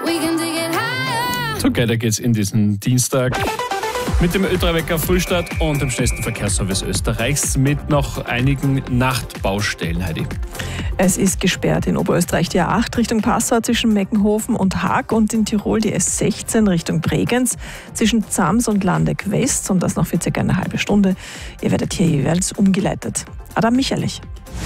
Together geht's in diesen Dienstag mit dem Ö3-Wecker Frühstart und dem schnellsten Verkehrsservice Österreichs mit noch einigen Nachtbaustellen, Heidi. Es ist gesperrt in Oberösterreich die A8 Richtung Passau zwischen Meckenhofen und Haag und in Tirol die S16 Richtung Bregenz zwischen Zams und Landeck West und das noch für circa eine halbe Stunde. Ihr werdet hier jeweils umgeleitet. Adam Michalich.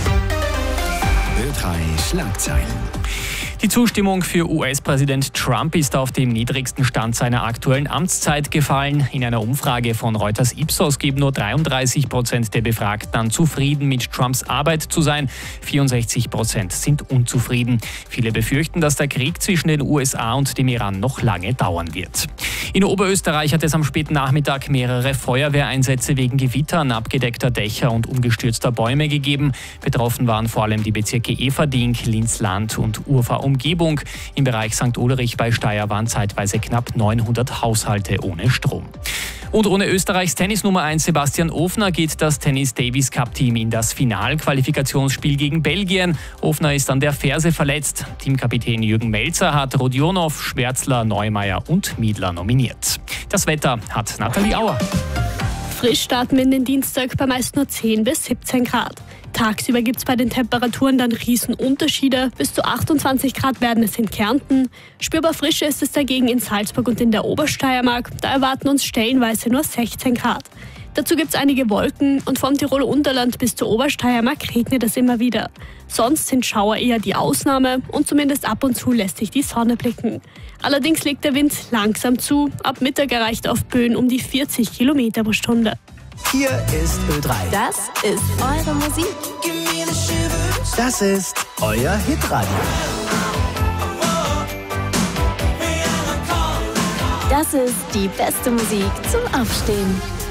Ö3 Schlagzeilen. Die Zustimmung für US-Präsident Trump ist auf dem niedrigsten Stand seiner aktuellen Amtszeit gefallen. In einer Umfrage von Reuters Ipsos geben nur 33% der Befragten an, zufrieden mit Trumps Arbeit zu sein. 64% sind unzufrieden. Viele befürchten, dass der Krieg zwischen den USA und dem Iran noch lange dauern wird. In Oberösterreich hat es am späten Nachmittag mehrere Feuerwehreinsätze wegen Gewittern, abgedeckter Dächer und umgestürzter Bäume gegeben. Betroffen waren vor allem die Bezirke Eferding, Linz-Land und Urfahr-Umgebung. Im Bereich St. Ulrich bei Steyr waren zeitweise knapp 900 Haushalte ohne Strom. Und ohne Österreichs Tennis-Nummer 1 Sebastian Ofner geht das Tennis-Davis-Cup-Team in das Finalqualifikationsspiel gegen Belgien. Ofner ist an der Ferse verletzt. Teamkapitän Jürgen Melzer hat Rodionov, Schwärzler, Neumeier und Miedler nominiert. Das Wetter hat Nathalie Auer. Frisch starten wir in den Dienstag bei meist nur 10 bis 17 Grad. Tagsüber gibt es bei den Temperaturen dann Riesenunterschiede. Bis zu 28 Grad werden es in Kärnten. Spürbar frischer ist es dagegen in Salzburg und in der Obersteiermark. Da erwarten uns stellenweise nur 16 Grad. Dazu gibt es einige Wolken und vom Tiroler Unterland bis zur Obersteiermark regnet es immer wieder. Sonst sind Schauer eher die Ausnahme und zumindest ab und zu lässt sich die Sonne blicken. Allerdings legt der Wind langsam zu. Ab Mittag erreicht auf Böen um die 40 Kilometer pro Stunde. Hier ist Ö3. Das ist eure Musik. Das ist euer Hitradio. Das ist die beste Musik zum Aufstehen.